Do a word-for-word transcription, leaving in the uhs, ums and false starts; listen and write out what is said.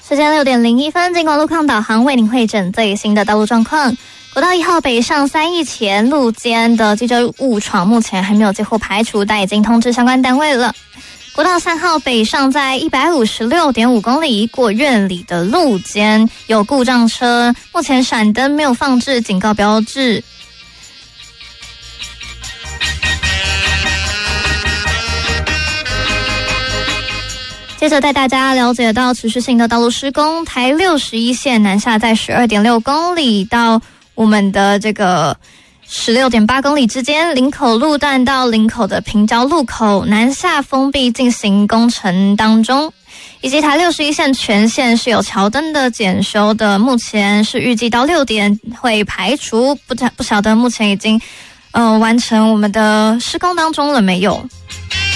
时间六点零一分，经过路况导航为您汇整最新的道路状况。国道一号北上三义前路间的机车误闯目前还没有最后排除，但已经通知相关单位了。国道三号北上在一百五十六点五公里过院里的路间有故障车，目前闪灯没有放置警告标志。接着带大家了解到持续性的道路施工，台六十一线南下在 十二点六公里到我们的这个十六点八公里之间，林口路段到林口的平交路口南下封闭进行工程当中，以及台六十一线全线是有桥灯的检修的，目前是预计到六点会排除，不不晓得目前已经呃完成我们的施工当中了没有。